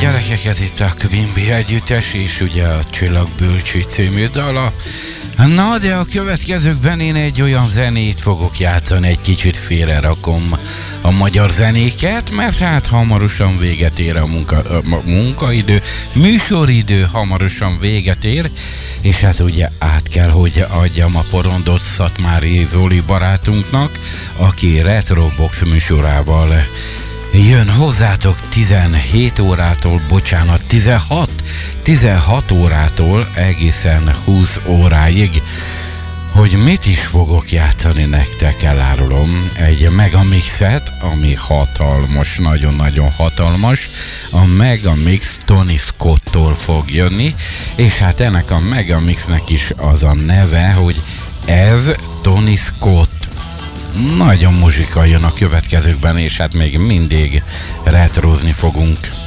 gyerekek, ez itt a Quimby együttes, és ugye a Csillagbölcső című dala. Na, de a következőkben én egy olyan zenét fogok játszani, egy kicsit félrerakom a magyar zenéket, mert hát hamarosan véget ér a munkaidő, műsoridő hamarosan véget ér, és hát ugye át kell, hogy adjam a porondot Szatmári Zoli barátunknak, aki Retrobox műsorával jön hozzátok 16 órától egészen 20 óráig. Hogy mit is fogok játszani nektek, elárulom. Egy megamixet, ami hatalmas, nagyon-nagyon hatalmas. A megamix Tony Scott-tól fog jönni, és hát ennek a megamixnek is az a neve, hogy ez Tony Scott. Nagyon muzsika jön a következőkben, és hát még mindig retrozni fogunk.